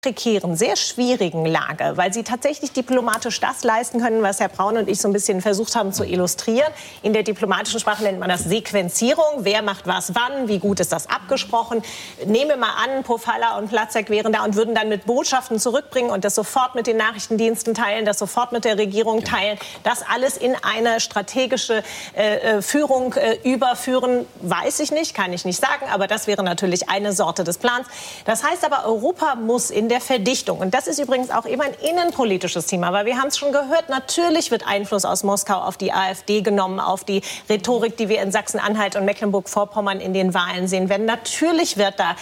prekären, sehr schwierigen Lage, weil sie tatsächlich diplomatisch das leisten können, was Herr Braun und ich so ein bisschen versucht haben zu illustrieren. In der diplomatischen Sprache nennt man das Sequenzierung. Wer macht was wann? Wie gut ist das abgesprochen? Nehmen wir mal an, Pofalla und Platzek wären da und würden dann mit Botschaften zurückbringen und das sofort mit den Nachrichtendiensten teilen, das sofort mit der Regierung teilen. Das alles in eine strategische Führung überführen, weiß ich nicht, kann ich nicht sagen. Aber das wäre natürlich eine Sorte des Plans. Das heißt aber, Europa muss in der Verdichtung. Und das ist übrigens auch eben ein innenpolitisches Thema, weil wir haben es schon gehört, natürlich wird Einfluss aus Moskau auf die AfD genommen, auf die Rhetorik, die wir in Sachsen-Anhalt und Mecklenburg-Vorpommern in den Wahlen sehen werden. Natürlich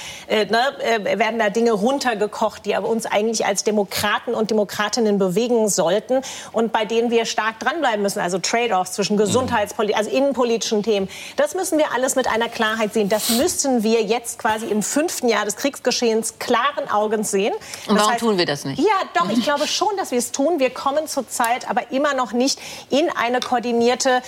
werden da Dinge runtergekocht, die aber uns eigentlich als Demokraten und Demokratinnen bewegen sollten und bei denen wir stark dranbleiben müssen. Also Trade-offs zwischen Gesundheitspolitik, also innenpolitischen Themen. Das müssen wir alles mit einer Klarheit sehen. Das müssen wir jetzt quasi im 5. Jahr des Kriegsgeschehens klaren Augens sehen. Und warum tun wir das nicht? Ja, doch, ich glaube schon, dass wir es tun. Wir kommen zurzeit aber immer noch nicht in eine koordinierte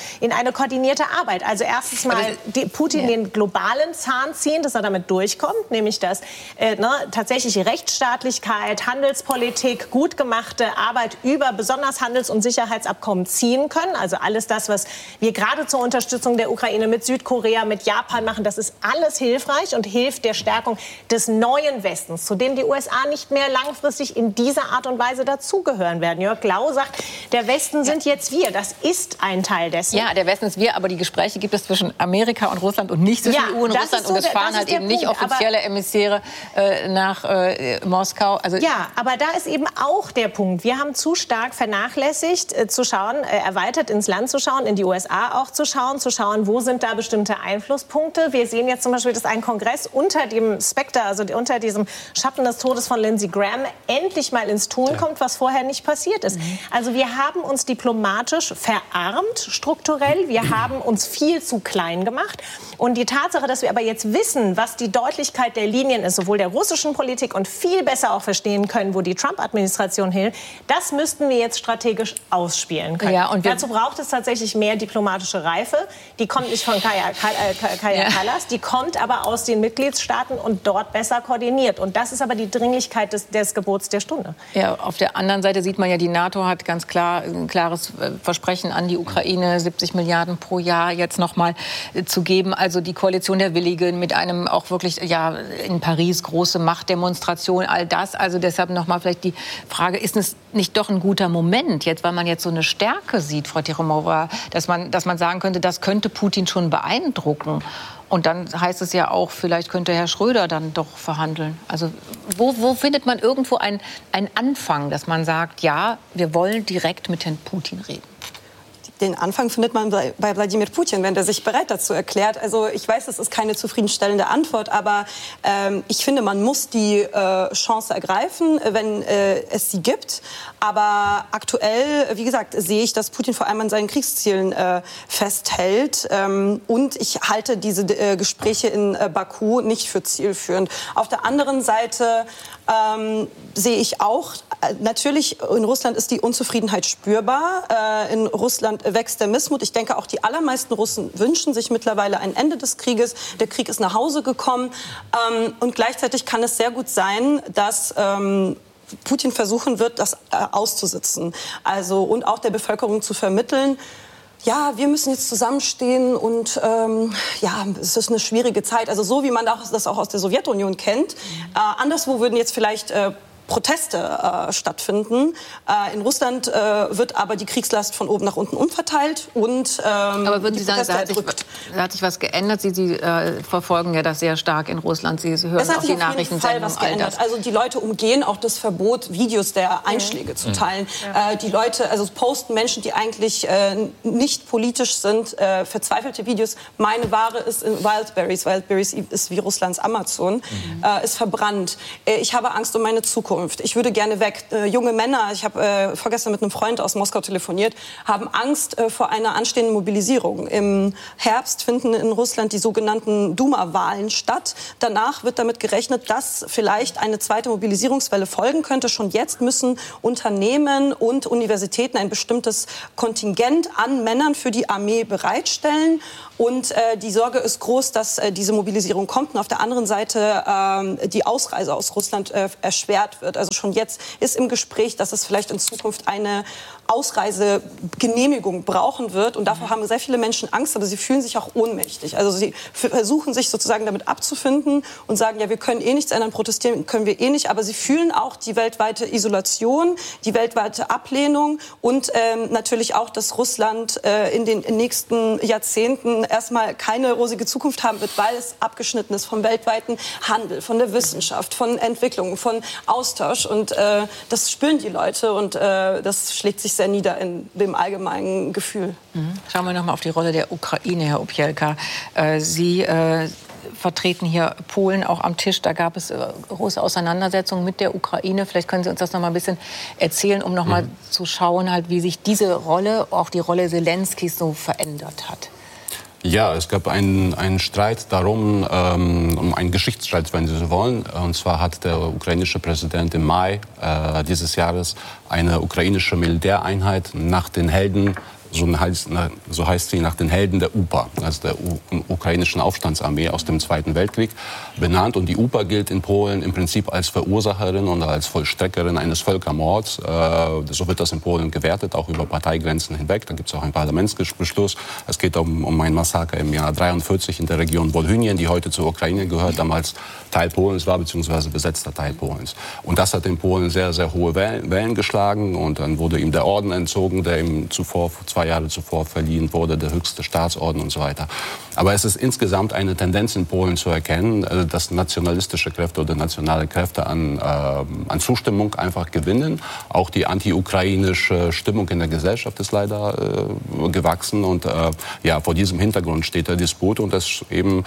Arbeit. Also erstens mal Putin den globalen Zahn ziehen, dass er damit durchkommt, nämlich dass tatsächlich Rechtsstaatlichkeit, Handelspolitik, gut gemachte Arbeit über besonders Handels- und Sicherheitsabkommen ziehen können. Also alles das, was wir gerade zur Unterstützung der Ukraine mit Südkorea, mit Japan machen, das ist alles hilfreich und hilft der Stärkung des neuen Westens, zu dem die USA nicht mehr langfristig in dieser Art und Weise dazugehören werden. Jörg Lau sagt, der Westen sind jetzt wir. Das ist ein Teil dessen. Ja, der Westen ist wir, aber die Gespräche gibt es zwischen Amerika und Russland und nicht zwischen EU und Russland. Und es fahren halt eben nicht offizielle Emissäre nach Moskau. Also ja, aber da ist eben auch der Punkt. Wir haben zu stark vernachlässigt, zu schauen, erweitert ins Land zu schauen, in die USA auch zu schauen, wo sind da bestimmte Einflusspunkte. Wir sehen jetzt zum Beispiel, dass ein Kongress unter dem Spekter, also unter diesem Schatten des Todes von Lindsey Graham endlich mal ins Tun kommt, was vorher nicht passiert ist. Also wir haben uns diplomatisch verarmt, strukturell. Wir haben uns viel zu klein gemacht. Und die Tatsache, dass wir aber jetzt wissen, was die Deutlichkeit der Linien ist, sowohl der russischen Politik und viel besser auch verstehen können, wo die Trump-Administration hilft, das müssten wir jetzt strategisch ausspielen können. Ja, und dazu braucht es tatsächlich mehr diplomatische Reife. Die kommt nicht von Kaja Kallas, die kommt aber aus den Mitgliedstaaten und dort besser koordiniert. Und das ist aber die Dringlichkeit des Gebots der Stunde. Ja, auf der anderen Seite sieht man ja, die NATO hat ganz klar ein klares Versprechen an die Ukraine, 70 Milliarden pro Jahr jetzt noch mal zu geben. Also die Koalition der Willigen mit einem auch wirklich, ja, in Paris große Machtdemonstration, all das. Also deshalb noch mal vielleicht die Frage, ist es nicht doch ein guter Moment jetzt, weil man jetzt so eine Stärke sieht, Frau Tikhomova, dass man sagen könnte, das könnte Putin schon beeindrucken. Und dann heißt es ja auch, vielleicht könnte Herr Schröder dann doch verhandeln. Also wo findet man irgendwo einen Anfang, dass man sagt, ja, wir wollen direkt mit Herrn Putin reden? Den Anfang findet man bei Wladimir Putin, wenn der sich bereit dazu erklärt. Also ich weiß, es ist keine zufriedenstellende Antwort, aber ich finde, man muss die Chance ergreifen, wenn es sie gibt. Aber aktuell, wie gesagt, sehe ich, dass Putin vor allem an seinen Kriegszielen festhält. Und ich halte diese Gespräche in Baku nicht für zielführend. Auf der anderen Seite sehe ich auch, natürlich in Russland ist die Unzufriedenheit spürbar. In Russland wächst der Missmut. Ich denke, auch die allermeisten Russen wünschen sich mittlerweile ein Ende des Krieges. Der Krieg ist nach Hause gekommen. Und gleichzeitig kann es sehr gut sein, dass Putin versuchen wird, das auszusitzen. Also, und auch der Bevölkerung zu vermitteln, ja, wir müssen jetzt zusammenstehen und ja, es ist eine schwierige Zeit. Also so, wie man das auch aus der Sowjetunion kennt. Anderswo würden jetzt vielleicht Proteste stattfinden. In Russland wird aber die Kriegslast von oben nach unten umverteilt und aber würden Sie sagen, da hat sich was geändert? Sie verfolgen ja das sehr stark in Russland. Sie hören auch die Nachrichtensendungen, all das. Also die Leute umgehen auch das Verbot, Videos der Einschläge zu teilen. Die Leute, also posten Menschen, die eigentlich nicht politisch sind, verzweifelte Videos. Meine Ware ist in Wildberries. Wildberries ist wie Russlands Amazon, ist verbrannt. Ich habe Angst um meine Zukunft. Ich würde gerne weg. Junge Männer, ich habe vorgestern mit einem Freund aus Moskau telefoniert, haben Angst vor einer anstehenden Mobilisierung. Im Herbst finden in Russland die sogenannten Duma-Wahlen statt. Danach wird damit gerechnet, dass vielleicht eine zweite Mobilisierungswelle folgen könnte. Schon jetzt müssen Unternehmen und Universitäten ein bestimmtes Kontingent an Männern für die Armee bereitstellen. Und die Sorge ist groß, dass diese Mobilisierung kommt und auf der anderen Seite die Ausreise aus Russland erschwert wird. Also schon jetzt ist im Gespräch, dass es vielleicht in Zukunft eine Ausreisegenehmigung brauchen wird. Und davor haben sehr viele Menschen Angst, aber sie fühlen sich auch ohnmächtig. Also sie versuchen sich sozusagen damit abzufinden und sagen, ja, wir können eh nichts ändern, protestieren können wir eh nicht. Aber sie fühlen auch die weltweite Isolation, die weltweite Ablehnung und natürlich auch, dass Russland in den nächsten Jahrzehnten erstmal keine rosige Zukunft haben wird, weil es abgeschnitten ist vom weltweiten Handel, von der Wissenschaft, von Entwicklung, von Austausch. Und das spüren die Leute und das schlägt sich sehr nieder in dem allgemeinen Gefühl. Schauen wir noch mal auf die Rolle der Ukraine, Herr Opjelka. Sie vertreten hier Polen auch am Tisch. Da gab es große Auseinandersetzungen mit der Ukraine. Vielleicht können Sie uns das noch mal ein bisschen erzählen, um noch mal zu schauen, halt, wie sich diese Rolle, auch die Rolle Selenskys, so verändert hat. Ja, es gab einen Streit darum, um einen Geschichtsstreit, wenn Sie so wollen. Und zwar hat der ukrainische Präsident im Mai dieses Jahres eine ukrainische Militäreinheit nach den Helden, so heißt sie, nach den Helden der UPA, also der ukrainischen Aufstandsarmee aus dem Zweiten Weltkrieg, benannt. Und die UPA gilt in Polen im Prinzip als Verursacherin und als Vollstreckerin eines Völkermords. So wird das in Polen gewertet, auch über Parteigrenzen hinweg. Da gibt es auch einen Parlamentsbeschluss. Es geht um ein Massaker im Jahr 1943 in der Region Wolhynien, die heute zur Ukraine gehört, damals Teil Polens war, beziehungsweise besetzter Teil Polens. Und das hat in Polen sehr, sehr hohe Wellen geschlagen. Und dann wurde ihm der Orden entzogen, der ihm 2 Jahre zuvor verliehen wurde, der höchste Staatsorden und so weiter. Aber es ist insgesamt eine Tendenz in Polen zu erkennen, dass nationalistische Kräfte oder nationale Kräfte an Zustimmung einfach gewinnen. Auch die anti-ukrainische Stimmung in der Gesellschaft ist leider gewachsen. Und vor diesem Hintergrund steht der Disput. Und es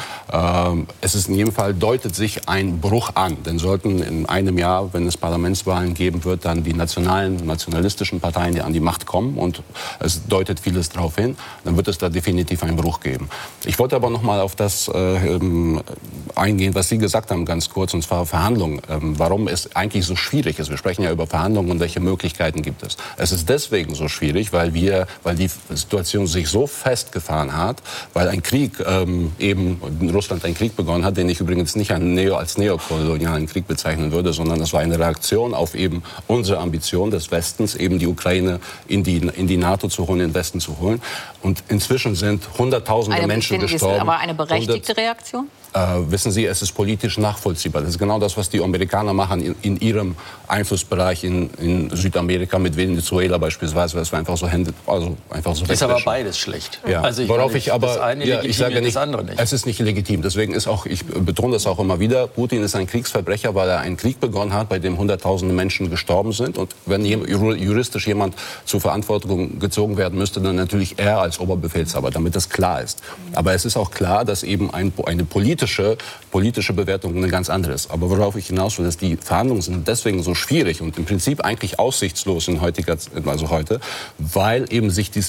ist in jedem Fall, deutet sich ein Bruch an. Denn sollten in einem Jahr, wenn es Parlamentswahlen geben wird, dann die nationalistischen Parteien, die an die Macht kommen, und es deutet vieles darauf hin, dann wird es da definitiv einen Bruch geben. Ich wollte aber noch mal auf das eingehen, was Sie gesagt haben, ganz kurz, und zwar Verhandlungen. Warum es eigentlich so schwierig ist. Wir sprechen ja über Verhandlungen und welche Möglichkeiten gibt es. Es ist deswegen so schwierig, weil die Situation sich so festgefahren hat, weil ein Krieg, eben in Russland ein Krieg begonnen hat, den ich übrigens nicht als neokolonialen Krieg bezeichnen würde, sondern das war eine Reaktion auf eben unsere Ambition des Westens, eben die Ukraine in die NATO zu holen, in den Westen zu holen. Und inzwischen sind Hunderttausende Menschen gestorben. Aber eine berechtigte Reaktion? Wissen Sie, es ist politisch nachvollziehbar. Das ist genau das, was die Amerikaner machen in ihrem Einflussbereich in Südamerika mit Venezuela beispielsweise. Das war einfach so ist aber beides schlecht. Ja. Also das eine legitim, das andere nicht. Es ist nicht legitim. Deswegen ist auch, ich betone das auch immer wieder, Putin ist ein Kriegsverbrecher, weil er einen Krieg begonnen hat, bei dem Hunderttausende Menschen gestorben sind. Und wenn juristisch jemand zur Verantwortung gezogen werden müsste, dann natürlich er als Oberbefehlshaber, damit das klar ist. Aber es ist auch klar, dass eben eine politische Bewertung eine ganz andere ist. Aber worauf ich hinaus will, dass die Verhandlungen sind deswegen so schwierig und im Prinzip eigentlich aussichtslos also heute, weil eben sich die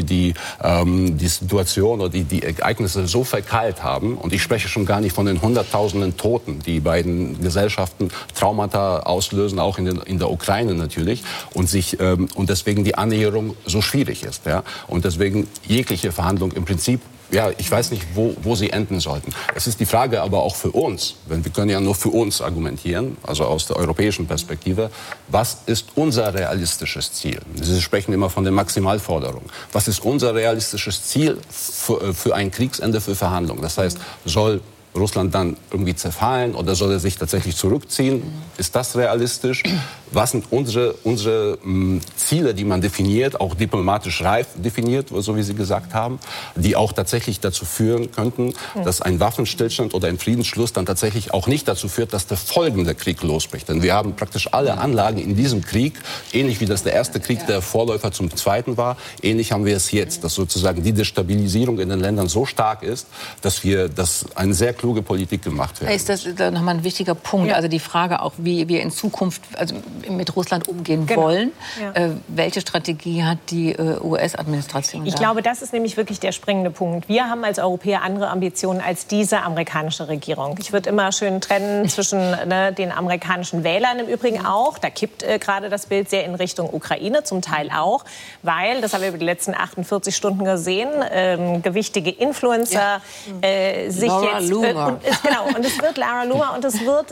Situation oder die Ereignisse so verkeilt haben. Und ich spreche schon gar nicht von den Hunderttausenden Toten, die beiden Gesellschaften Traumata auslösen, auch in der Ukraine natürlich. Und deswegen die Annäherung so schwierig ist. Ja? Und deswegen jegliche Verhandlung im Prinzip, ja, ich weiß nicht, wo sie enden sollten. Es ist die Frage aber auch für uns, wir können ja nur für uns argumentieren, also aus der europäischen Perspektive, was ist unser realistisches Ziel? Sie sprechen immer von den Maximalforderungen. Was ist unser realistisches Ziel für ein Kriegsende, für Verhandlungen? Das heißt, soll Russland dann irgendwie zerfallen oder soll er sich tatsächlich zurückziehen? Ist das realistisch? Was sind unsere Ziele, die man definiert, auch diplomatisch reif definiert, so wie Sie gesagt haben, die auch tatsächlich dazu führen könnten, dass ein Waffenstillstand oder ein Friedensschluss dann tatsächlich auch nicht dazu führt, dass der folgende Krieg losbricht. Denn wir haben praktisch alle Anlagen in diesem Krieg, ähnlich wie das der erste Krieg der Vorläufer zum zweiten war, ähnlich haben wir es jetzt, dass sozusagen die Destabilisierung in den Ländern so stark ist, dass ein sehr kluger kluge Politik gemacht werden. Ist das nochmal ein wichtiger Punkt? Ja. Also die Frage auch, wie wir in Zukunft mit Russland umgehen wollen. Ja. Welche Strategie hat die US-Administration da? Ich glaube, das ist nämlich wirklich der springende Punkt. Wir haben als Europäer andere Ambitionen als diese amerikanische Regierung. Ich würde immer schön trennen zwischen den amerikanischen Wählern im Übrigen auch. Da kippt gerade das Bild sehr in Richtung Ukraine, zum Teil auch, weil, das haben wir über die letzten 48 Stunden gesehen, gewichtige Influencer sich Laura jetzt... Loomer. Und es wird Laura Loomer und es wird,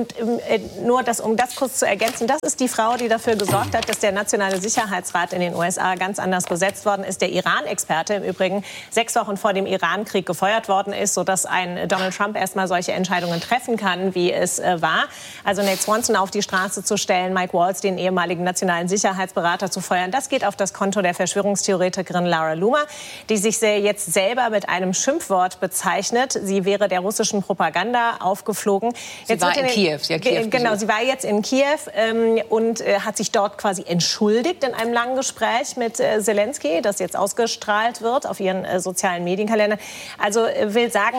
um das kurz zu ergänzen, das ist die Frau, die dafür gesorgt hat, dass der Nationale Sicherheitsrat in den USA ganz anders besetzt worden ist. Der Iran-Experte im Übrigen 6 Wochen vor dem Iran-Krieg gefeuert worden ist, sodass ein Donald Trump erstmal solche Entscheidungen treffen kann, wie es war. Also Nate Swanson auf die Straße zu stellen, Mike Waltz, den ehemaligen nationalen Sicherheitsberater, zu feuern, das geht auf das Konto der Verschwörungstheoretikerin Laura Loomer, die sich jetzt selber mit einem Schimpfwort bezeichnet. Sie wäre der russischen Propaganda aufgeflogen. Sie war in Kiew. Genau, sie war jetzt in Kiew und hat sich dort quasi entschuldigt in einem langen Gespräch mit Zelensky, das jetzt ausgestrahlt wird auf ihren sozialen Medienkalender. Also will sagen,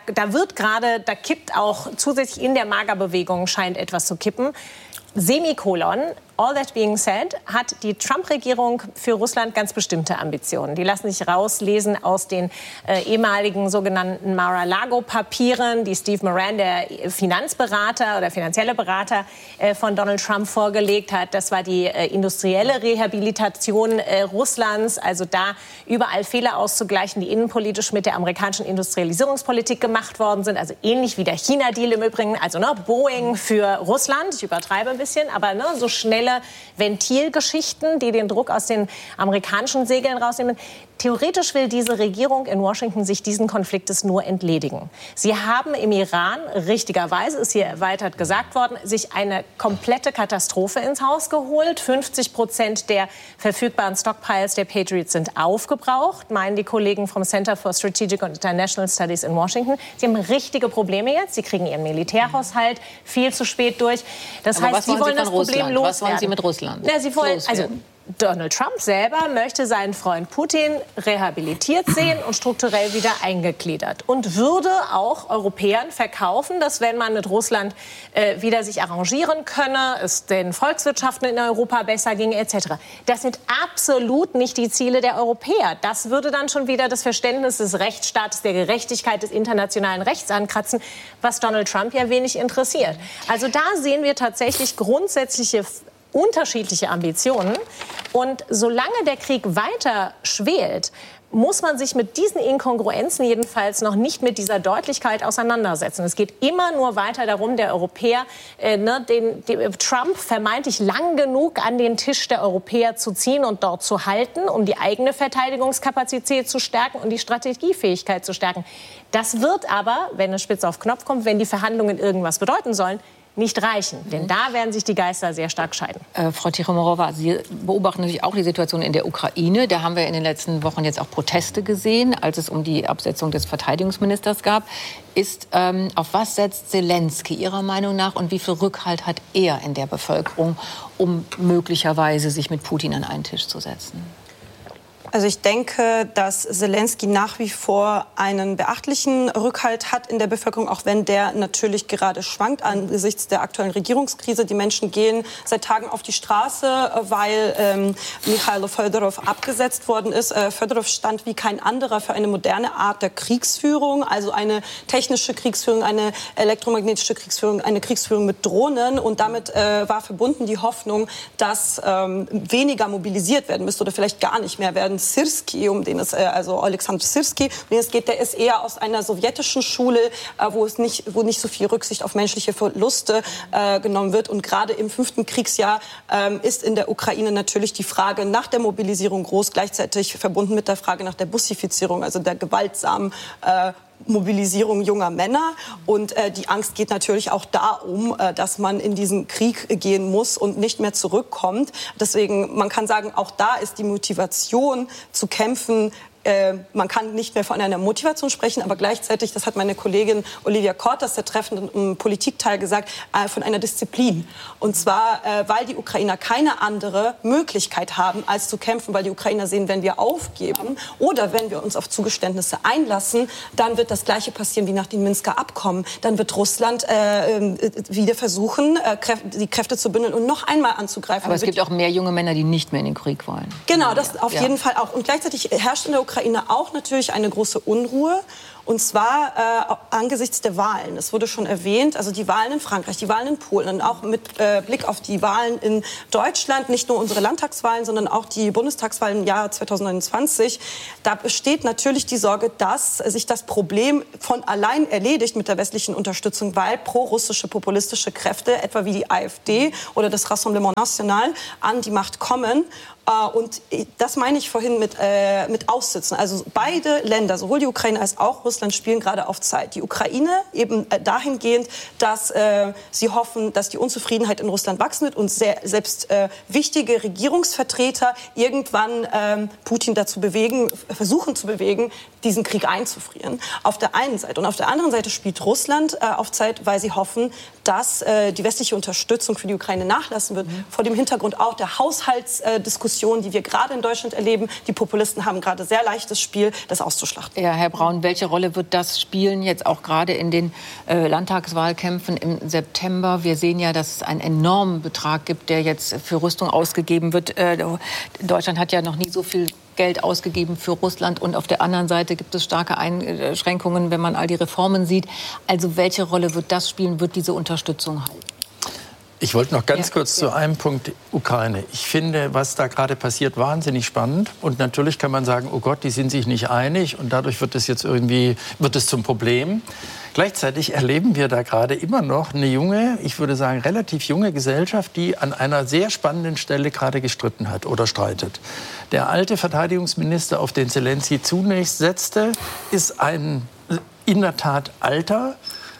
da kippt auch zusätzlich in der MAGA-Bewegung scheint etwas zu kippen. Semikolon. All that being said, hat die Trump-Regierung für Russland ganz bestimmte Ambitionen. Die lassen sich rauslesen aus den ehemaligen sogenannten Mar-a-Lago-Papieren, die Steve Moran, der Finanzberater oder finanzielle Berater von Donald Trump vorgelegt hat. Das war die industrielle Rehabilitation Russlands, also da überall Fehler auszugleichen, die innenpolitisch mit der amerikanischen Industrialisierungspolitik gemacht worden sind. Also ähnlich wie der China-Deal im Übrigen, also Boeing für Russland. Ich übertreibe ein bisschen, aber so schnelle Ventilgeschichten, die den Druck aus den amerikanischen Segeln rausnehmen. Theoretisch will diese Regierung in Washington sich diesen Konfliktes nur entledigen. Sie haben im Iran, richtigerweise ist hier erweitert gesagt worden, sich eine komplette Katastrophe ins Haus geholt. 50% der verfügbaren Stockpiles der Patriots sind aufgebraucht, meinen die Kollegen vom Center for Strategic and International Studies in Washington. Sie haben richtige Probleme jetzt. Sie kriegen ihren Militärhaushalt viel zu spät durch. Das heißt, sie wollen das Problem loswerden. Was wollen Sie mit Russland? Ja, sie wollen, Donald Trump selber möchte seinen Freund Putin rehabilitiert sehen und strukturell wieder eingegliedert. Und würde auch Europäern verkaufen, dass wenn man mit Russland wieder sich arrangieren könne, es den Volkswirtschaften in Europa besser ginge etc. Das sind absolut nicht die Ziele der Europäer. Das würde dann schon wieder das Verständnis des Rechtsstaates, der Gerechtigkeit, des internationalen Rechts ankratzen, was Donald Trump ja wenig interessiert. Also da sehen wir tatsächlich grundsätzliche unterschiedliche Ambitionen. Und solange der Krieg weiter schwelt, muss man sich mit diesen Inkongruenzen jedenfalls noch nicht mit dieser Deutlichkeit auseinandersetzen. Es geht immer nur weiter darum, der Europäer, den Trump vermeintlich lang genug an den Tisch der Europäer zu ziehen und dort zu halten, um die eigene Verteidigungskapazität zu stärken und die Strategiefähigkeit zu stärken. Das wird aber, wenn es spitz auf Knopf kommt, wenn die Verhandlungen irgendwas bedeuten sollen, nicht reichen. Denn da werden sich die Geister sehr stark scheiden. Frau Tichomorova, Sie beobachten natürlich auch die Situation in der Ukraine. Da haben wir in den letzten Wochen jetzt auch Proteste gesehen, als es um die Absetzung des Verteidigungsministers gab. Auf was setzt Zelensky Ihrer Meinung nach und wie viel Rückhalt hat er in der Bevölkerung, um möglicherweise sich mit Putin an einen Tisch zu setzen? Also ich denke, dass Zelensky nach wie vor einen beachtlichen Rückhalt hat in der Bevölkerung, auch wenn der natürlich gerade schwankt angesichts der aktuellen Regierungskrise. Die Menschen gehen seit Tagen auf die Straße, weil Michailo Fedorov abgesetzt worden ist. Fedorov stand wie kein anderer für eine moderne Art der Kriegsführung, also eine technische Kriegsführung, eine elektromagnetische Kriegsführung, eine Kriegsführung mit Drohnen. Und damit war verbunden die Hoffnung, dass weniger mobilisiert werden müsste oder vielleicht gar nicht mehr werden. Syrski, also Alexander Syrski, um den es geht, der ist eher aus einer sowjetischen Schule, wo nicht so viel Rücksicht auf menschliche Verluste genommen wird. Und gerade im 5. Kriegsjahr ist in der Ukraine natürlich die Frage nach der Mobilisierung groß, gleichzeitig verbunden mit der Frage nach der Bussifizierung, also der gewaltsamen Mobilisierung junger Männer. Und die Angst geht natürlich auch darum, dass man in diesen Krieg gehen muss und nicht mehr zurückkommt. Deswegen, man kann sagen, auch da ist die Motivation zu kämpfen man kann nicht mehr von einer Motivation sprechen, aber gleichzeitig, das hat meine Kollegin Olivia Kortas, der treffenden Politikteil, gesagt, von einer Disziplin. Und zwar, weil die Ukrainer keine andere Möglichkeit haben, als zu kämpfen, weil die Ukrainer sehen, wenn wir aufgeben oder wenn wir uns auf Zugeständnisse einlassen, dann wird das Gleiche passieren wie nach dem Minsker Abkommen. Dann wird Russland wieder versuchen, die Kräfte zu bündeln und noch einmal anzugreifen. Aber es gibt auch mehr junge Männer, die nicht mehr in den Krieg wollen. Genau, das auf jeden Fall auch. Und gleichzeitig herrscht in der Ukraine auch natürlich eine große Unruhe. Und zwar angesichts der Wahlen. Es wurde schon erwähnt, also die Wahlen in Frankreich, die Wahlen in Polen und auch mit Blick auf die Wahlen in Deutschland, nicht nur unsere Landtagswahlen, sondern auch die Bundestagswahlen im Jahr 2029. Da besteht natürlich die Sorge, dass sich das Problem von allein erledigt mit der westlichen Unterstützung, weil prorussische populistische Kräfte, etwa wie die AfD oder das Rassemblement National, an die Macht kommen. Und das meine ich vorhin mit Aussitzen. Also beide Länder, sowohl die Ukraine als auch Russland, spielen gerade auf Zeit. Die Ukraine eben dahingehend, dass sie hoffen, dass die Unzufriedenheit in Russland wachsen wird und selbst wichtige Regierungsvertreter irgendwann Putin dazu versuchen zu bewegen, diesen Krieg einzufrieren. Auf der einen Seite. Und auf der anderen Seite spielt Russland auf Zeit, weil sie hoffen, dass die westliche Unterstützung für die Ukraine nachlassen wird. Vor dem Hintergrund auch der Haushaltsdiskussion, die wir gerade in Deutschland erleben. Die Populisten haben gerade sehr leichtes Spiel, das auszuschlachten. Ja, Herr Braun, welche Rolle wird das spielen, jetzt auch gerade in den Landtagswahlkämpfen im September? Wir sehen ja, dass es einen enormen Betrag gibt, der jetzt für Rüstung ausgegeben wird. Deutschland hat ja noch nie so viel Geld ausgegeben für Russland und auf der anderen Seite gibt es starke Einschränkungen, wenn man all die Reformen sieht. Also welche Rolle wird das spielen, wird diese Unterstützung halten? Ich wollte noch ganz kurz zu einem Punkt Ukraine. Ich finde, was da gerade passiert, wahnsinnig spannend. Und natürlich kann man sagen, oh Gott, die sind sich nicht einig und dadurch wird es zum Problem. Gleichzeitig erleben wir da gerade immer noch eine junge, ich würde sagen relativ junge Gesellschaft, die an einer sehr spannenden Stelle gerade gestritten hat oder streitet. Der alte Verteidigungsminister, auf den Zelensky zunächst setzte, ist ein in der Tat alter,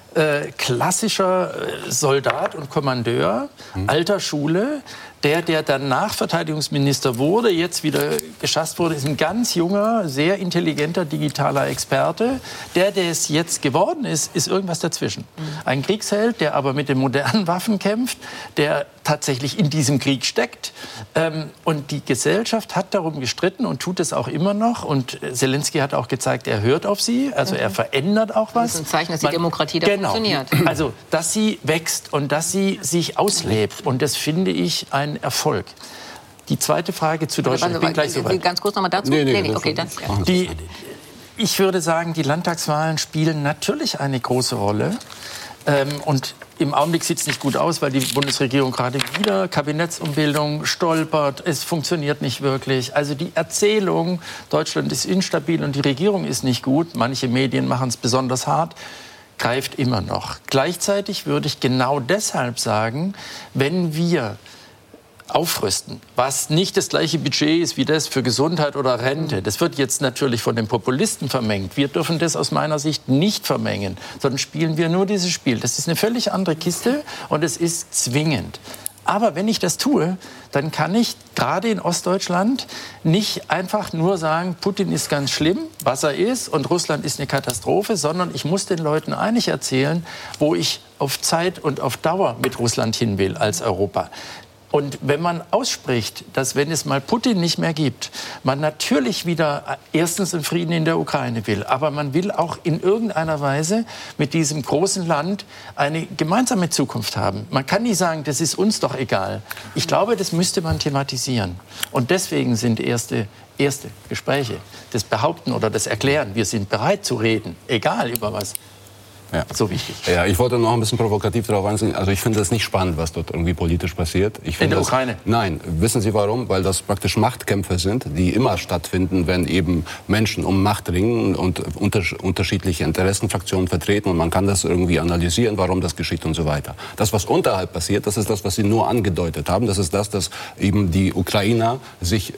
klassischer Soldat und Kommandeur, alter Schule. Der danach Verteidigungsminister wurde, jetzt wieder geschasst wurde, ist ein ganz junger, sehr intelligenter, digitaler Experte. Der es jetzt geworden ist, ist irgendwas dazwischen. Ein Kriegsheld, der aber mit den modernen Waffen kämpft, der tatsächlich in diesem Krieg steckt. Und die Gesellschaft hat darum gestritten und tut es auch immer noch. Und Zelensky hat auch gezeigt, er hört auf sie, also er verändert auch was. Das ist ein Zeichen, dass die Demokratie da funktioniert. Also, dass sie wächst und dass sie sich auslebt. Und das finde ich ein Erfolg. Die zweite Frage zu Deutschland. Ich bin gleich so weit. Ganz kurz noch mal dazu. Nee, okay, dann. Ich würde sagen, die Landtagswahlen spielen natürlich eine große Rolle. Und im Augenblick sieht es nicht gut aus, weil die Bundesregierung gerade wieder Kabinettsumbildung stolpert. Es funktioniert nicht wirklich. Also die Erzählung, Deutschland ist instabil und die Regierung ist nicht gut, manche Medien machen es besonders hart, greift immer noch. Gleichzeitig würde ich genau deshalb sagen, wenn wir aufrüsten, was nicht das gleiche Budget ist wie das für Gesundheit oder Rente. Das wird jetzt natürlich von den Populisten vermengt. Wir dürfen das aus meiner Sicht nicht vermengen, sondern spielen wir nur dieses Spiel. Das ist eine völlig andere Kiste und es ist zwingend. Aber wenn ich das tue, dann kann ich gerade in Ostdeutschland nicht einfach nur sagen, Putin ist ganz schlimm, was er ist, und Russland ist eine Katastrophe, sondern ich muss den Leuten eigentlich erzählen, wo ich auf Zeit und auf Dauer mit Russland hin will als Europa. Und wenn man ausspricht, dass wenn es mal Putin nicht mehr gibt, man natürlich wieder erstens einen Frieden in der Ukraine will, aber man will auch in irgendeiner Weise mit diesem großen Land eine gemeinsame Zukunft haben. Man kann nicht sagen, das ist uns doch egal. Ich glaube, das müsste man thematisieren. Und deswegen sind erste Gespräche, das Behaupten oder das Erklären, wir sind bereit zu reden, egal über was. Ja. So wichtig. Ja, ich wollte noch ein bisschen provokativ darauf eingehen. Also ich finde das nicht spannend, was dort irgendwie politisch passiert. In der Ukraine? Nein. Wissen Sie warum? Weil das praktisch Machtkämpfe sind, die immer stattfinden, wenn eben Menschen um Macht ringen und unterschiedliche Interessenfraktionen vertreten. Und man kann das irgendwie analysieren, warum das geschieht und so weiter. Das, was unterhalb passiert, das ist das, was Sie nur angedeutet haben. Das ist das, dass eben die Ukrainer sich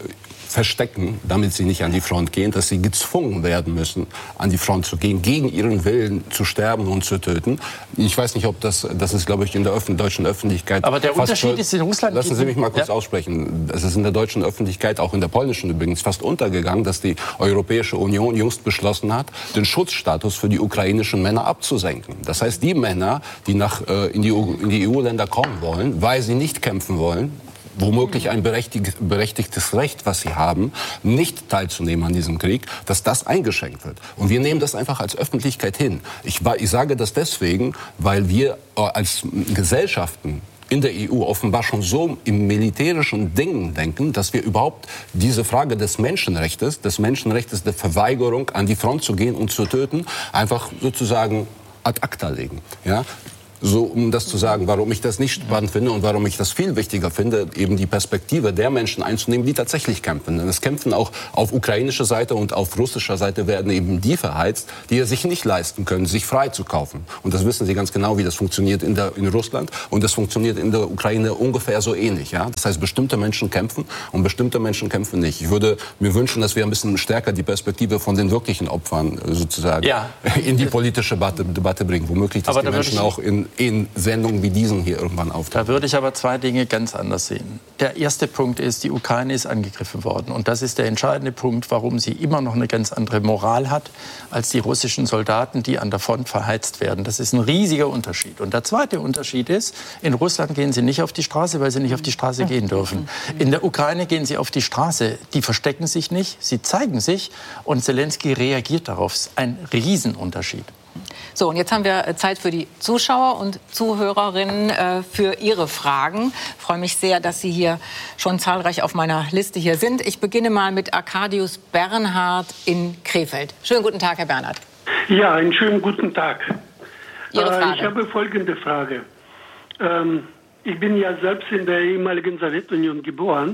verstecken, damit sie nicht an die Front gehen, dass sie gezwungen werden müssen, an die Front zu gehen, gegen ihren Willen zu sterben und zu töten. Ich weiß nicht, ob das ist, glaube ich, in der deutschen Öffentlichkeit... Aber der Unterschied ist in Russland... Lassen Sie mich mal kurz aussprechen. Es ist in der deutschen Öffentlichkeit, auch in der polnischen übrigens, fast untergegangen, dass die Europäische Union jüngst beschlossen hat, den Schutzstatus für die ukrainischen Männer abzusenken. Das heißt, die Männer, die in die EU-Länder kommen wollen, weil sie nicht kämpfen wollen, womöglich ein berechtigtes Recht, was sie haben, nicht teilzunehmen an diesem Krieg, dass das eingeschränkt wird. Und wir nehmen das einfach als Öffentlichkeit hin. Ich sage das deswegen, weil wir als Gesellschaften in der EU offenbar schon so im militärischen Dingen denken, dass wir überhaupt diese Frage des Menschenrechts der Verweigerung, an die Front zu gehen und zu töten, einfach sozusagen ad acta legen. Ja? So, um das zu sagen, warum ich das nicht spannend finde und warum ich das viel wichtiger finde, eben die Perspektive der Menschen einzunehmen, die tatsächlich kämpfen. Denn es kämpfen auch auf ukrainischer Seite und auf russischer Seite werden eben die verheizt, die es sich nicht leisten können, sich frei zu kaufen. Und das wissen Sie ganz genau, wie das funktioniert in Russland. Und das funktioniert in der Ukraine ungefähr so ähnlich. Ja? Das heißt, bestimmte Menschen kämpfen und bestimmte Menschen kämpfen nicht. Ich würde mir wünschen, dass wir ein bisschen stärker die Perspektive von den wirklichen Opfern sozusagen in die politische Debatte bringen. Womöglich, dass die Menschen auch in Sendungen wie diesen hier irgendwann auftauchen. Da würde ich aber zwei Dinge ganz anders sehen. Der erste Punkt ist, die Ukraine ist angegriffen worden. Und das ist der entscheidende Punkt, warum sie immer noch eine ganz andere Moral hat als die russischen Soldaten, die an der Front verheizt werden. Das ist ein riesiger Unterschied. Und der zweite Unterschied ist, in Russland gehen sie nicht auf die Straße, weil sie nicht auf die Straße gehen dürfen. In der Ukraine gehen sie auf die Straße. Die verstecken sich nicht, sie zeigen sich. Und Zelensky reagiert darauf. Das ist ein Riesenunterschied. So, und jetzt haben wir Zeit für die Zuschauer und Zuhörerinnen für ihre Fragen. Ich freue mich sehr, dass Sie hier schon zahlreich auf meiner Liste hier sind. Ich beginne mal mit Arkadius Bernhard in Krefeld. Schönen guten Tag, Herr Bernhard. Ja, einen schönen guten Tag. Ihre Frage. Ich habe folgende Frage. Ich bin ja selbst in der ehemaligen Sowjetunion geboren.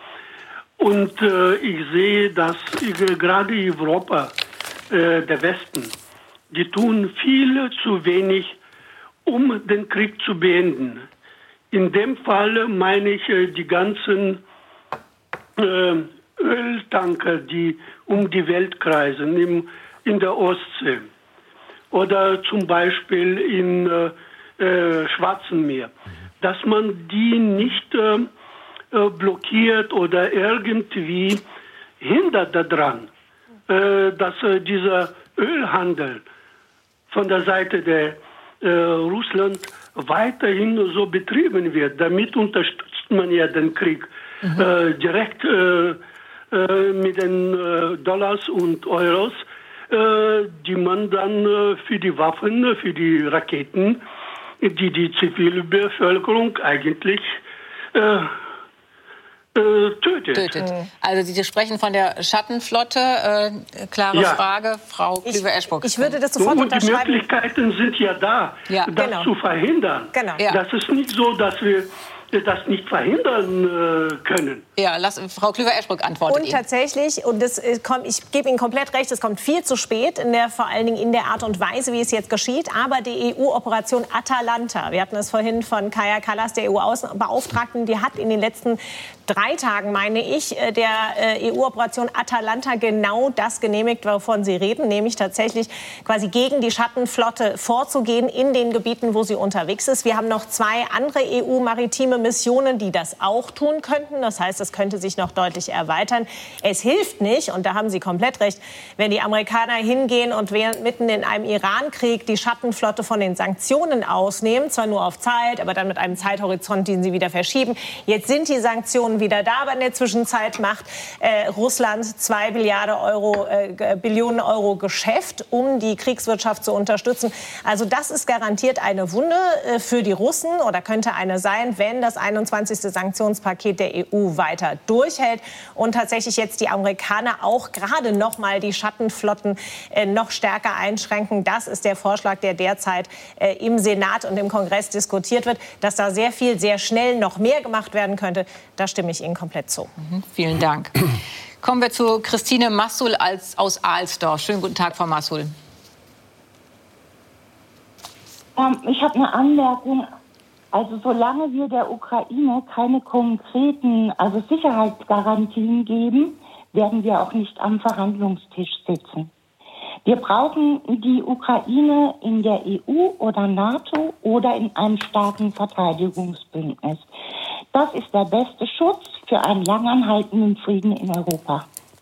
Und ich sehe, dass gerade Europa, der Westen, die tun viel zu wenig, um den Krieg zu beenden. In dem Fall meine ich die ganzen Öltanker, die um die Welt kreisen, in der Ostsee oder zum Beispiel im Schwarzen Meer, dass man die nicht blockiert oder irgendwie hindert daran, dass dieser Ölhandel von der Seite der Russland weiterhin so betrieben wird. Damit unterstützt man ja den Krieg direkt mit den Dollars und Euros, die man dann für die Waffen, für die Raketen, die Zivilbevölkerung eigentlich tötet. Also Sie sprechen von der Schattenflotte. Klare Frage, Frau Klüver-Eschbruck. Ich würde das sofort unterschreiben. Die Möglichkeiten sind ja da, das zu verhindern. Genau. Das ist nicht so, dass wir das nicht verhindern können. Ja, Frau Klüver-Eschbruck antwortet Und tatsächlich, und ich gebe Ihnen komplett recht, es kommt viel zu spät, vor allen Dingen in der Art und Weise, wie es jetzt geschieht. Aber die EU-Operation Atalanta, wir hatten es vorhin von Kaja Kallas, der EU-Außenbeauftragten, die hat in den letzten 3 Tagen, meine ich, der EU-Operation Atalanta genau das genehmigt, wovon Sie reden, nämlich tatsächlich quasi gegen die Schattenflotte vorzugehen in den Gebieten, wo sie unterwegs ist. Wir haben noch 2 andere EU-maritime Missionen, die das auch tun könnten. Das heißt, es könnte sich noch deutlich erweitern. Es hilft nicht, und da haben Sie komplett recht, wenn die Amerikaner hingehen und mitten in einem Irankrieg die Schattenflotte von den Sanktionen ausnehmen, zwar nur auf Zeit, aber dann mit einem Zeithorizont, den sie wieder verschieben. Jetzt sind die Sanktionen wieder da, aber in der Zwischenzeit macht Russland 2 Billionen Euro Geschäft, um die Kriegswirtschaft zu unterstützen. Also das ist garantiert eine Wunde für die Russen oder könnte eine sein, wenn das 21. Sanktionspaket der EU weiter durchhält und tatsächlich jetzt die Amerikaner auch gerade noch mal die Schattenflotten noch stärker einschränken. Das ist der Vorschlag, der derzeit im Senat und im Kongress diskutiert wird. Dass da sehr viel, sehr schnell noch mehr gemacht werden könnte, da stimme ich Ihnen komplett zu. Vielen Dank. Kommen wir zu Christine Massul aus Alsdorf. Schönen guten Tag, Frau Massul. Ich habe eine Anmerkung Also solange wir der Ukraine keine konkreten, also Sicherheitsgarantien geben, werden wir auch nicht am Verhandlungstisch sitzen. Wir brauchen die Ukraine in der EU oder NATO oder in einem starken Verteidigungsbündnis. Das ist der beste Schutz für einen langanhaltenden Frieden in Europa.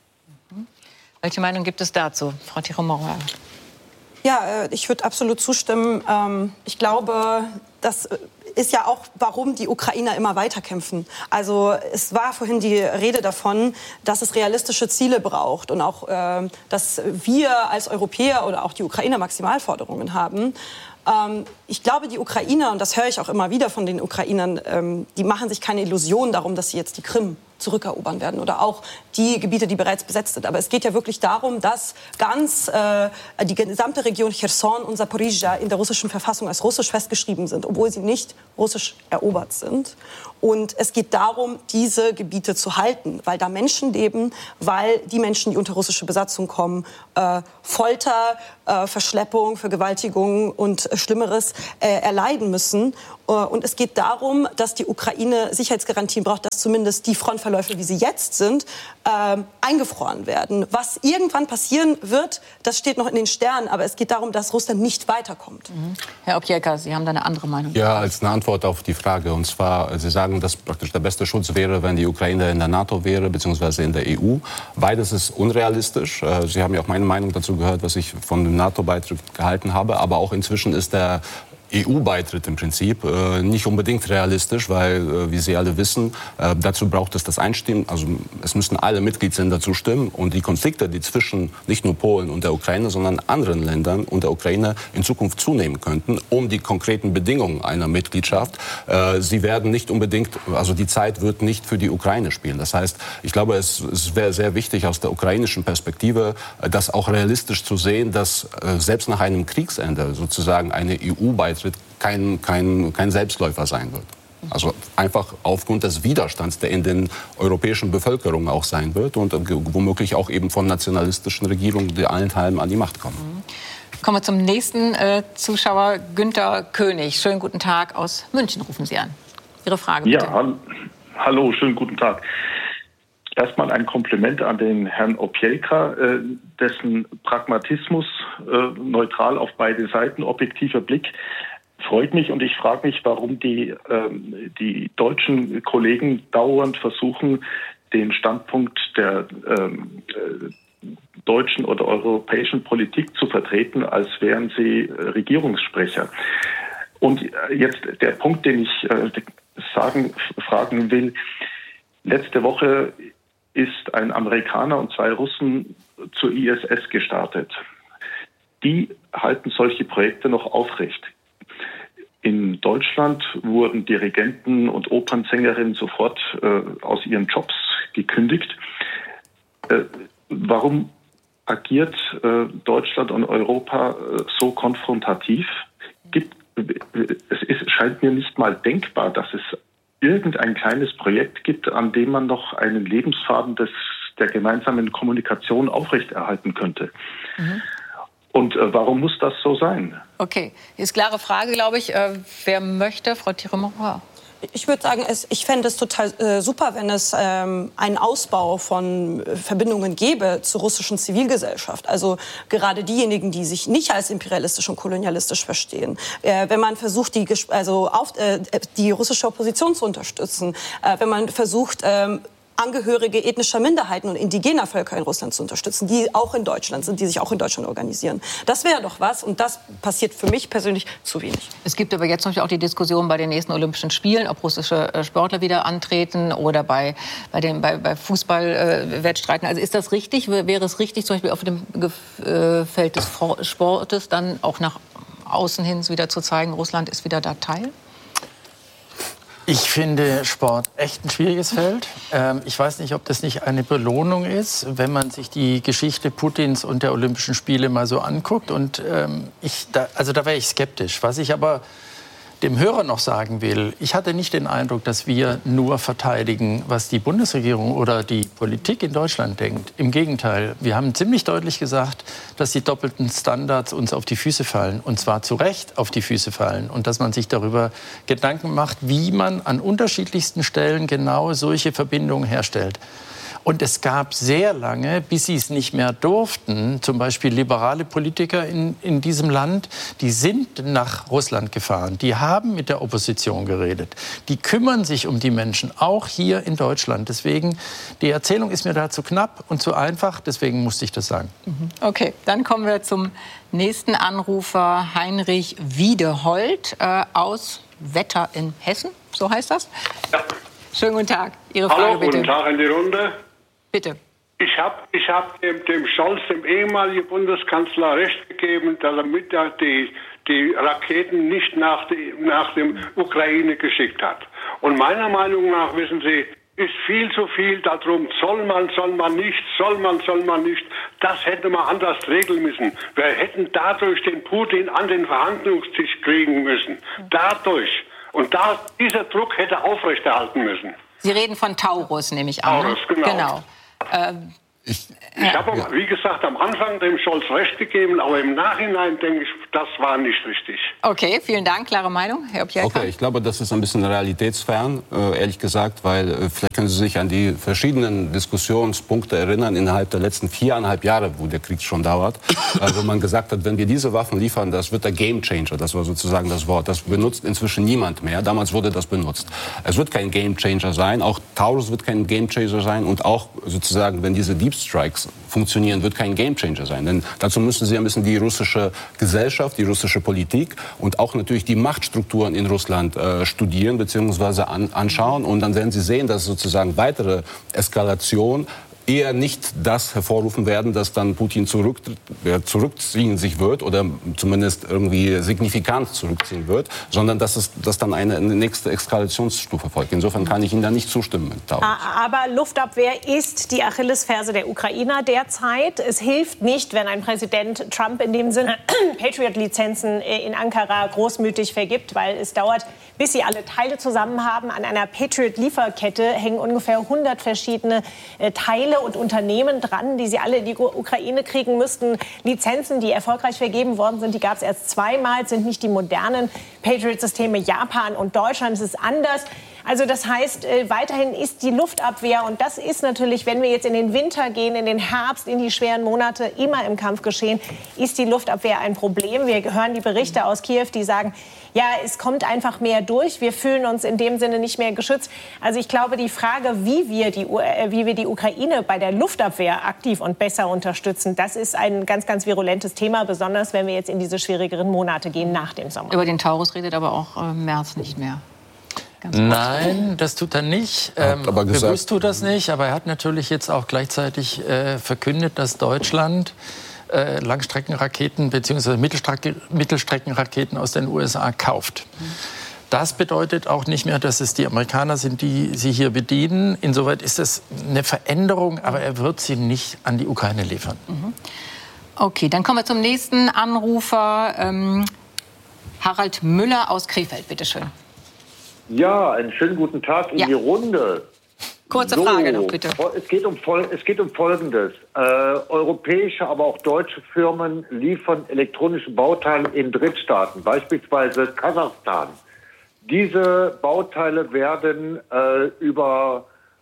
Welche Meinung gibt es dazu, Frau Tiromora? Ja, ich würde absolut zustimmen. Ich glaube, das ist ja auch, warum die Ukrainer immer weiterkämpfen. Also es war vorhin die Rede davon, dass es realistische Ziele braucht und auch, dass wir als Europäer oder auch die Ukrainer Maximalforderungen haben. Ich glaube, die Ukrainer, und das höre ich auch immer wieder von den Ukrainern, die machen sich keine Illusionen darum, dass sie jetzt die Krim zurückerobern werden oder auch die Gebiete, die bereits besetzt sind. Aber es geht ja wirklich darum, dass die gesamte Region Cherson und Zaporizhzhia in der russischen Verfassung als russisch festgeschrieben sind, obwohl sie nicht russisch erobert sind. Und es geht darum, diese Gebiete zu halten, weil da Menschen leben, weil die Menschen, die unter russische Besatzung kommen, Folter, Verschleppung, Vergewaltigung und Schlimmeres erleiden müssen. Und es geht darum, dass die Ukraine Sicherheitsgarantien braucht, dass zumindest die Frontverläufe, wie sie jetzt sind, eingefroren werden. Was irgendwann passieren wird, das steht noch in den Sternen. Aber es geht darum, dass Russland nicht weiterkommt. Herr Opjelka, Sie haben da eine andere Meinung. Ja, als eine Antwort auf die Frage. Und zwar, Sie sagen, dass praktisch der beste Schutz wäre, wenn die Ukraine in der NATO wäre, beziehungsweise in der EU. Beides ist unrealistisch. Sie haben ja auch meine Meinung dazu gehört, was ich von dem NATO-Beitritt gehalten habe. Aber auch inzwischen ist der EU-Beitritt im Prinzip nicht unbedingt realistisch, weil, wie Sie alle wissen, dazu braucht es das Einstimmen. Also es müssen alle Mitgliedsländer zustimmen. Und die Konflikte, die zwischen nicht nur Polen und der Ukraine, sondern anderen Ländern und der Ukraine in Zukunft zunehmen könnten, um die konkreten Bedingungen einer Mitgliedschaft, sie werden nicht unbedingt, also die Zeit wird nicht für die Ukraine spielen. Das heißt, ich glaube, es wäre sehr wichtig aus der ukrainischen Perspektive, das auch realistisch zu sehen, dass selbst nach einem Kriegsende sozusagen eine EU-Beitritt kein Selbstläufer sein wird. Also einfach aufgrund des Widerstands, der in den europäischen Bevölkerungen auch sein wird und womöglich auch eben von nationalistischen Regierungen, die allenthalben an die Macht kommen. Kommen wir zum nächsten Zuschauer, Günther König. Schönen guten Tag, aus München rufen Sie an. Ihre Frage bitte. Ja, hallo, schönen guten Tag. Erstmal ein Kompliment an den Herrn Opjelka, dessen Pragmatismus, neutral auf beide Seiten, objektiver Blick, freut mich. Und ich frage mich, warum die deutschen Kollegen dauernd versuchen, den Standpunkt der deutschen oder europäischen Politik zu vertreten, als wären sie Regierungssprecher. Und jetzt der Punkt, den ich fragen will. Letzte Woche ist ein Amerikaner und 2 Russen zur ISS gestartet. Die halten solche Projekte noch aufrecht. In Deutschland wurden Dirigenten und Opernsängerinnen sofort aus ihren Jobs gekündigt. Warum agiert Deutschland und Europa so konfrontativ? Es scheint mir nicht mal denkbar, dass es irgendein kleines Projekt gibt, an dem man noch einen Lebensfaden der gemeinsamen Kommunikation aufrechterhalten könnte. Mhm. Und warum muss das so sein? Okay, ist klare Frage, glaube ich. Wer möchte? Frau Tiromora. Ich würde sagen, ich fände es total super, wenn es einen Ausbau von Verbindungen gäbe zur russischen Zivilgesellschaft. Also gerade diejenigen, die sich nicht als imperialistisch und kolonialistisch verstehen. Wenn man versucht, die russische Opposition zu unterstützen. Wenn man versucht, Angehörige ethnischer Minderheiten und indigener Völker in Russland zu unterstützen, die auch in Deutschland sind, die sich auch in Deutschland organisieren. Das wäre doch was, und das passiert für mich persönlich zu wenig. Es gibt aber jetzt natürlich auch die Diskussion bei den nächsten Olympischen Spielen, ob russische Sportler wieder antreten oder bei Fußball-Wettstreiten. Also ist das richtig? Wäre es richtig, zum Beispiel auf dem Feld des Sportes dann auch nach außen hin wieder zu zeigen, Russland ist wieder da Teil? Ich finde Sport echt ein schwieriges Feld. Ich weiß nicht, ob das nicht eine Belohnung ist, wenn man sich die Geschichte Putins und der Olympischen Spiele mal so anguckt. Und da wäre ich skeptisch. Was ich aber dem Hörer noch sagen will, ich hatte nicht den Eindruck, dass wir nur verteidigen, was die Bundesregierung oder die Politik in Deutschland denkt. Im Gegenteil, wir haben ziemlich deutlich gesagt, dass die doppelten Standards uns auf die Füße fallen, und zwar zu Recht auf die Füße fallen, und dass man sich darüber Gedanken macht, wie man an unterschiedlichsten Stellen genau solche Verbindungen herstellt. Und es gab sehr lange, bis sie es nicht mehr durften, zum Beispiel liberale Politiker in diesem Land, die sind nach Russland gefahren, die haben mit der Opposition geredet, die kümmern sich um die Menschen, auch hier in Deutschland. Deswegen, die Erzählung ist mir da zu knapp und zu einfach, deswegen musste ich das sagen. Okay, dann kommen wir zum nächsten Anrufer, Heinrich Wiedehold aus Wetter in Hessen, so heißt das? Ja. Schönen guten Tag, Ihre Frage Hallo, bitte. guten Tag in die Runde. Bitte. Ich hab dem Scholz, dem ehemaligen Bundeskanzler, recht gegeben, dass er mit die Raketen nicht nach dem Ukraine geschickt hat. Und meiner Meinung nach, wissen Sie, ist viel zu viel darum, soll man nicht. Das hätte man anders regeln müssen. Wir hätten dadurch den Putin an den Verhandlungstisch kriegen müssen. Dadurch. Und dieser Druck hätte aufrechterhalten müssen. Sie reden von Taurus, nehme ich an. Taurus, genau. Ich habe, wie gesagt, am Anfang dem Scholz recht gegeben, aber im Nachhinein denke ich, das war nicht richtig. Okay, vielen Dank. Klare Meinung, Herr Opjelka? Okay, ich glaube, das ist ein bisschen realitätsfern, ehrlich gesagt, weil vielleicht können Sie sich an die verschiedenen Diskussionspunkte erinnern innerhalb der letzten 4,5 Jahre, wo der Krieg schon dauert, wo man gesagt hat, wenn wir diese Waffen liefern, das wird der Gamechanger, das war sozusagen das Wort. Das benutzt inzwischen niemand mehr. Damals wurde das benutzt. Es wird kein Gamechanger sein, auch Taurus wird kein Gamechanger sein und auch sozusagen, wenn diese Deep Strikes funktionieren, wird kein Gamechanger sein. Denn dazu müssen Sie ein bisschen die russische Gesellschaft, die russische Politik und auch natürlich die Machtstrukturen in Russland studieren bzw. anschauen. Und dann werden Sie sehen, dass sozusagen weitere Eskalation eher nicht das hervorrufen werden, dass dann Putin zurückziehen sich wird oder zumindest irgendwie signifikant zurückziehen wird, sondern dass dann eine nächste Eskalationsstufe folgt. Insofern kann ich Ihnen da nicht zustimmen. Aber Luftabwehr ist die Achillesferse der Ukrainer derzeit. Es hilft nicht, wenn ein Präsident Trump in dem Sinne Patriot-Lizenzen in Ankara großmütig vergibt, weil es dauert, bis sie alle Teile zusammen haben. An einer Patriot-Lieferkette hängen ungefähr 100 verschiedene Teile und Unternehmen dran, die sie alle in die Ukraine kriegen müssten. Lizenzen, die erfolgreich vergeben worden sind, die gab es erst zweimal, sind nicht die modernen Patriot-Systeme. Japan und Deutschland, es ist anders. Also das heißt, weiterhin ist die Luftabwehr, und das ist natürlich, wenn wir jetzt in den Winter gehen, in den Herbst, in die schweren Monate, immer im Kampfgeschehen, ist die Luftabwehr ein Problem. Wir hören die Berichte aus Kiew, die sagen, ja, es kommt einfach mehr durch. Wir fühlen uns in dem Sinne nicht mehr geschützt. Also ich glaube, die Frage, wie wir die Ukraine bei der Luftabwehr aktiv und besser unterstützen, das ist ein ganz, ganz virulentes Thema, besonders wenn wir jetzt in diese schwierigeren Monate gehen nach dem Sommer. Über den Taurus redet aber auch Merz nicht mehr. Nein, das tut er nicht. Bewusst tut das nicht. Aber er hat natürlich jetzt auch gleichzeitig verkündet, dass Deutschland Langstreckenraketen bzw. Mittelstreckenraketen aus den USA kauft. Das bedeutet auch nicht mehr, dass es die Amerikaner sind, die sie hier bedienen. Insoweit ist es eine Veränderung, aber er wird sie nicht an die Ukraine liefern. Okay, dann kommen wir zum nächsten Anrufer. Harald Müller aus Krefeld, bitteschön. Ja, einen schönen guten Tag in die Runde. Kurze Frage noch, bitte. Es geht um Folgendes. Europäische, aber auch deutsche Firmen liefern elektronische Bauteile in Drittstaaten, beispielsweise Kasachstan. Diese Bauteile werden über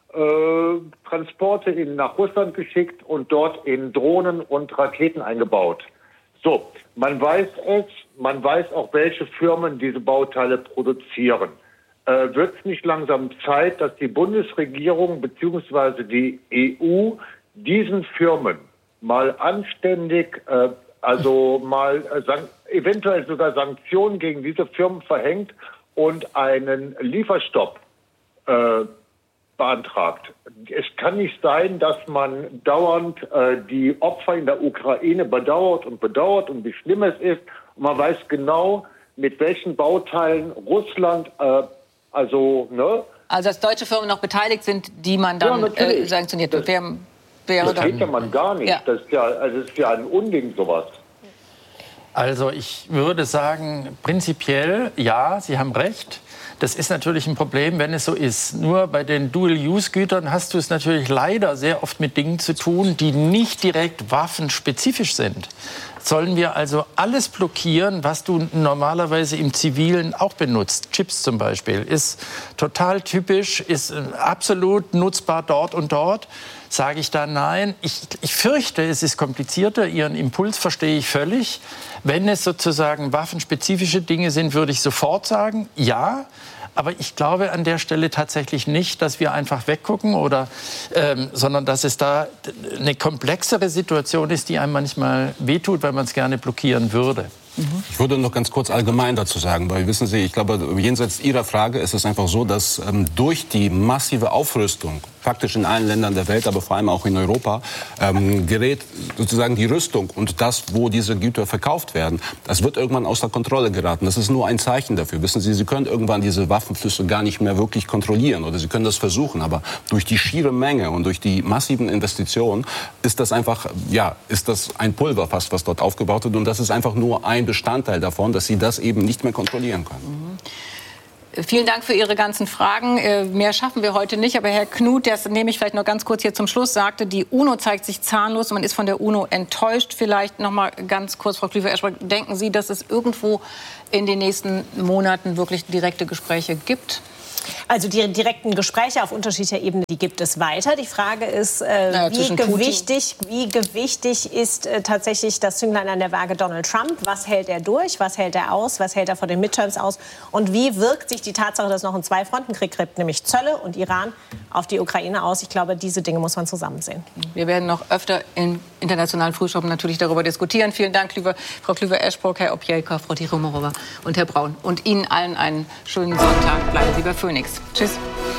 Transporte nach Russland geschickt und dort in Drohnen und Raketen eingebaut. So, man weiß auch, welche Firmen diese Bauteile produzieren. Wird es nicht langsam Zeit, dass die Bundesregierung bzw. die EU diesen Firmen mal anständig, eventuell sogar Sanktionen gegen diese Firmen verhängt und einen Lieferstopp beantragt? Es kann nicht sein, dass man dauernd die Opfer in der Ukraine bedauert und wie schlimm es ist. Und man weiß genau, mit welchen Bauteilen Russland Also, dass deutsche Firmen noch beteiligt sind, die man dann sanktioniert. Das geht ja man gar nicht. Ja. Das ist ja ein Unding, sowas. Also ich würde sagen, prinzipiell ja, Sie haben recht. Das ist natürlich ein Problem, wenn es so ist. Nur bei den Dual-Use-Gütern hast du es natürlich leider sehr oft mit Dingen zu tun, die nicht direkt waffenspezifisch sind. Sollen wir also alles blockieren, was du normalerweise im Zivilen auch benutzt? Chips zum Beispiel ist total typisch, ist absolut nutzbar dort und dort. Sage ich da nein? Ich fürchte, es ist komplizierter. Ihren Impuls verstehe ich völlig. Wenn es sozusagen waffenspezifische Dinge sind, würde ich sofort sagen, ja. Aber ich glaube an der Stelle tatsächlich nicht, dass wir einfach weggucken, sondern dass es da eine komplexere Situation ist, die einem manchmal wehtut, weil man es gerne blockieren würde. Ich würde noch ganz kurz allgemein dazu sagen, weil wissen Sie, ich glaube, jenseits Ihrer Frage ist es einfach so, dass durch die massive Aufrüstung, faktisch in allen Ländern der Welt, aber vor allem auch in Europa, gerät sozusagen die Rüstung und das, wo diese Güter verkauft werden, das wird irgendwann außer Kontrolle geraten. Das ist nur ein Zeichen dafür. Wissen Sie, Sie können irgendwann diese Waffenflüsse gar nicht mehr wirklich kontrollieren oder Sie können das versuchen, aber durch die schiere Menge und durch die massiven Investitionen ist das einfach, ja, ist das ein Pulverfass, was dort aufgebaut wird und das ist einfach nur ein Bestandteil davon, dass Sie das eben nicht mehr kontrollieren können. Vielen Dank für Ihre ganzen Fragen. Mehr schaffen wir heute nicht. Aber Herr Knut, das nehme ich vielleicht noch ganz kurz hier zum Schluss, sagte, die UNO zeigt sich zahnlos und man ist von der UNO enttäuscht. Vielleicht noch mal ganz kurz, Frau Klüver-Eschbrock, denken Sie, dass es irgendwo in den nächsten Monaten wirklich direkte Gespräche gibt? Also die direkten Gespräche auf unterschiedlicher Ebene, die gibt es weiter. Die Frage ist, wie gewichtig ist tatsächlich das Zünglein an der Waage Donald Trump? Was hält er durch? Was hält er aus? Was hält er vor den Midterms aus? Und wie wirkt sich die Tatsache, dass es noch einen Zwei-Fronten-Krieg gibt, nämlich Zölle und Iran, auf die Ukraine aus? Ich glaube, diese Dinge muss man zusammen sehen. Wir werden noch öfter im internationalen Frühschoppen natürlich darüber diskutieren. Vielen Dank, Frau Klüver-Eschbrock, Herr Opjelka, Frau Tichomorova und Herr Braun. Und Ihnen allen einen schönen Sonntag. Bleiben Sie bei Phoenix. Tschüss.